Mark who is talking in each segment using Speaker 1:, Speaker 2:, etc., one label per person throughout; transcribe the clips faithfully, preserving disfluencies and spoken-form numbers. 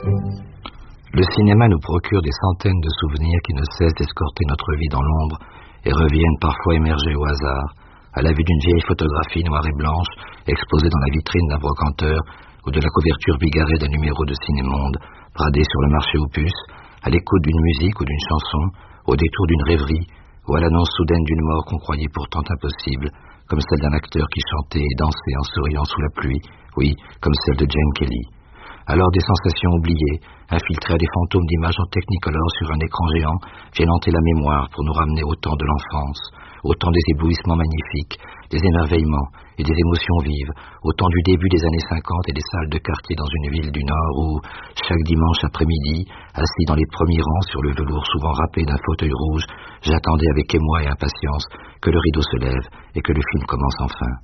Speaker 1: Le cinéma nous procure des centaines de souvenirs qui ne cessent d'escorter notre vie dans l'ombre et reviennent parfois émerger au hasard, à la vue d'une vieille photographie noire et blanche exposée dans la vitrine d'un brocanteur ou de la couverture bigarrée d'un numéro de Cinémonde bradé sur le marché aux puces, à l'écoute d'une musique ou d'une chanson, au détour d'une rêverie ou à l'annonce soudaine d'une mort qu'on croyait pourtant impossible, comme celle d'un acteur qui chantait et dansait en souriant sous la pluie, oui, comme celle de Gene Kelly. Alors des sensations oubliées, infiltrées à des fantômes d'images en technicolor sur un écran géant, viennent hanter la mémoire pour nous ramener au temps de l'enfance, au temps des éblouissements magnifiques, des émerveillements et des émotions vives, au temps du début des années cinquante et des salles de quartier dans une ville du Nord où, chaque dimanche après-midi, assis dans les premiers rangs sur le velours souvent râpé d'un fauteuil rouge, j'attendais avec émoi et impatience que le rideau se lève et que le film commence enfin.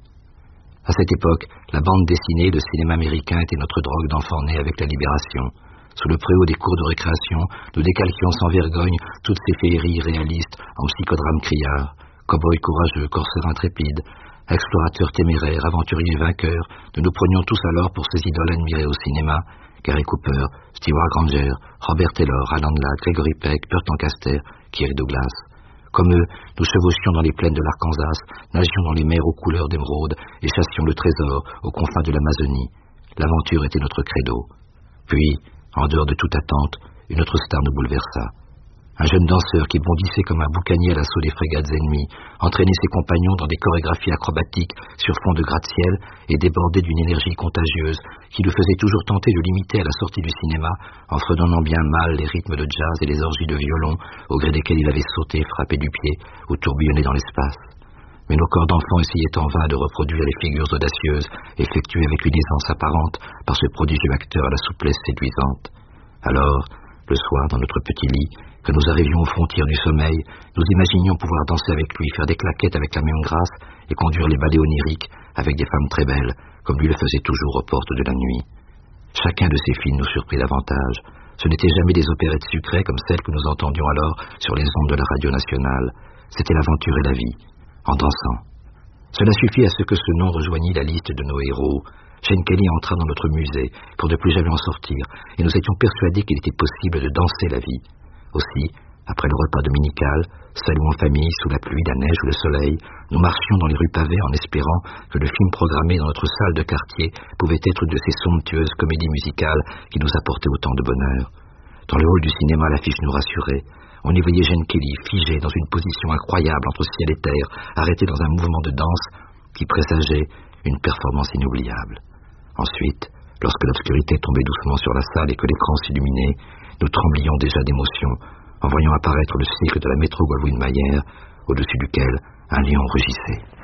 Speaker 1: À cette époque, la bande dessinée de cinéma américain était notre drogue d'enfant né avec la Libération. Sous le préau des cours de récréation, nous décalquions sans vergogne toutes ces féeries réalistes en psychodrame criard. Cow-boy courageux, corsaire intrépide, explorateur téméraire, aventurier vainqueur, nous nous prenions tous alors pour ces idoles admirées au cinéma, Gary Cooper, Stewart Granger, Robert Taylor, Alan Ladd, Gregory Peck, Burt Lancaster, Kirk Douglas. Comme eux, nous chevauchions dans les plaines de l'Arkansas, nagions dans les mers aux couleurs d'émeraude et chassions le trésor aux confins de l'Amazonie. L'aventure était notre credo. Puis, en dehors de toute attente, une autre star nous bouleversa. Un jeune danseur qui bondissait comme un boucanier à l'assaut des frégates ennemies, entraînait ses compagnons dans des chorégraphies acrobatiques sur fond de gratte-ciel et débordait d'une énergie contagieuse qui le faisait toujours tenter de l'imiter à la sortie du cinéma en fredonnant bien mal les rythmes de jazz et les orgies de violon au gré desquels il avait sauté, frappé du pied ou tourbillonné dans l'espace. Mais nos corps d'enfants essayaient en vain de reproduire les figures audacieuses effectuées avec une aisance apparente par ce prodigieux acteur à la souplesse séduisante. Alors, le soir, dans notre petit lit, que nous arrivions aux frontières du sommeil, nous imaginions pouvoir danser avec lui, faire des claquettes avec la même grâce et conduire les ballets oniriques avec des femmes très belles, comme lui le faisait toujours aux portes de la nuit. Chacun de ces films nous surprit davantage. Ce n'étaient jamais des opérettes sucrées comme celles que nous entendions alors sur les ondes de la radio nationale. C'était l'aventure et la vie, en dansant. Cela suffit à ce que ce nom rejoignît la liste de nos héros. Gene Kelly entra dans notre musée pour ne plus jamais en sortir, et nous étions persuadés qu'il était possible de danser la vie. Aussi, après le repas dominical, seuls ou en famille, sous la pluie, la neige ou le soleil, nous marchions dans les rues pavées en espérant que le film programmé dans notre salle de quartier pouvait être une de ces somptueuses comédies musicales qui nous apportaient autant de bonheur. Dans le hall du cinéma, l'affiche nous rassurait. On y voyait Gene Kelly figé dans une position incroyable entre ciel et terre, arrêté dans un mouvement de danse qui présageait une performance inoubliable. Ensuite, lorsque l'obscurité tombait doucement sur la salle et que l'écran s'illuminait, nous tremblions déjà d'émotion en voyant apparaître le cycle de la Metro-Goldwyn-Mayer, au-dessus duquel un lion rugissait.